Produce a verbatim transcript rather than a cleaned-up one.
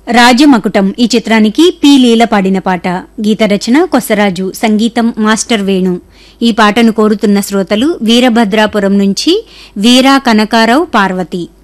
రాజమకుటం ఈ చిత్రానికి పి లీల పాడిన పాట. గీత రచన కొసరాజు, సంగీతం మాస్టర్ వేణు. ఈ పాటను కోరుతున్న శ్రోతలు వీరభద్రాపురం నుంచి వీరా కనకారావు, పార్వతి.